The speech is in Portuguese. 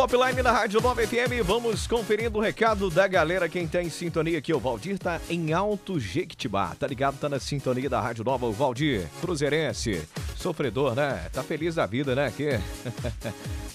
Offline da Rádio Nova FM, vamos conferindo o recado da galera. Quem tá em sintonia aqui, o Valdir tá em Alto Jequitibá, tá ligado? Tá na sintonia da Rádio Nova, o Valdir, cruzeirense, sofredor, né? Tá feliz da vida, né? Aqui.